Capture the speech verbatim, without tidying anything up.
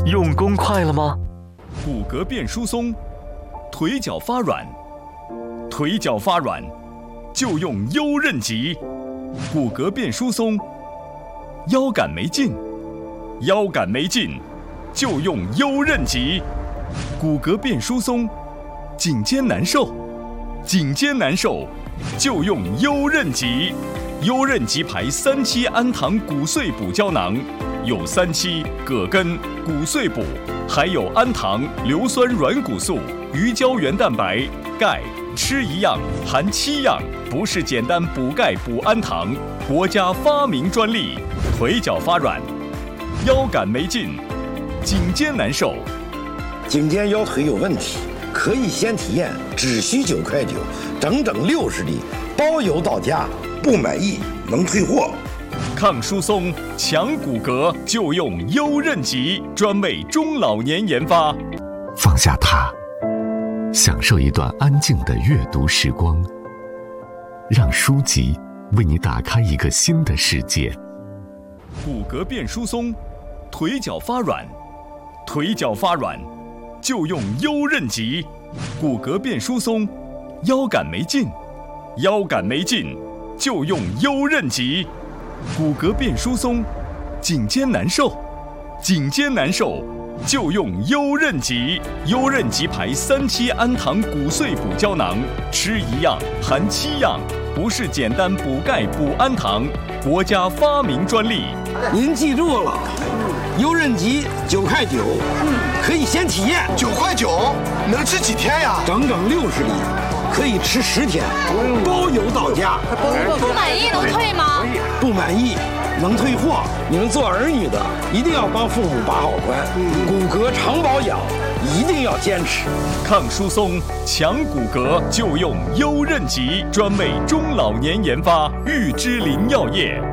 用功快了吗？ 骨骼变疏松，腿脚发软，腿脚发软就用优韧脊；骨骼变疏松，腰杆没劲，腰杆没劲就用优韧脊；骨骼变疏松，颈肩难受，颈肩难受就用优韧脊。优韧脊牌三七氨糖骨碎补胶囊，有三七、葛根、骨碎补，还有氨糖、硫酸软骨素、鱼胶原蛋白、钙，吃一样含七样，不是简单补钙补氨糖，国家发明专利。腿脚发软，腰杆没劲，颈肩难受， 颈肩腰腿有问题，可以先体验，只需九块九，整整六十粒，包邮到家。不满意能退货。 抗疏松、强骨骼就用优韧脊，专为中老年研发。 放下它，享受一段安静的阅读时光，让书籍为你打开一个新的世界。 骨骼变疏松，腿脚发软，腿脚发软就用优韧脊；骨骼变疏松，腰杆没劲，腰杆没劲就用优韧脊；骨骼变疏松，颈肩难受，颈肩难受就用优韧脊。优韧脊牌三七氨糖骨碎补胶囊，吃一样含七样，不是简单补钙补氨糖，国家发明专利。 您记住了，优韧脊九块九，可以先体验。 九块九能吃几天呀？ 整整六十粒。可以吃十天，包邮到家。 不满意能退吗？ 不满意能退货。你们做儿女的一定要帮父母把好关，骨骼常保养一定要坚持。 抗疏松、强骨骼就用优韧脊，专为中老年研发，玉芝林药业。